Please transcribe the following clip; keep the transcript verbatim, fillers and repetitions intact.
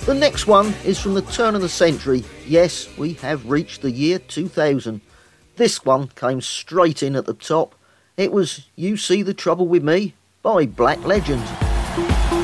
The next one is from the turn of the century. Yes, we have reached the year two thousand. This one came straight in at the top. It was You See the Trouble with Me by Black Legend.